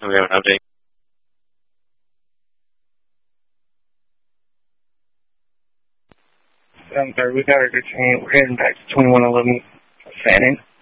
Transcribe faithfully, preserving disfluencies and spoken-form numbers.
we have an update. Um, sorry, we got our good train. We're heading back to twenty-one eleven Fannin.